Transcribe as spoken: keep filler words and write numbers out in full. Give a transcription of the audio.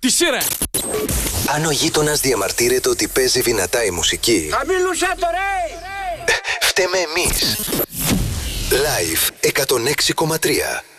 Τι σειρά! Αν ο γείτονας διαμαρτύρεται ότι παίζει δυνατά η μουσική, χαμήλουσα το ρε! φταίμε εμείς. Live εκατόν έξι κόμμα τρία.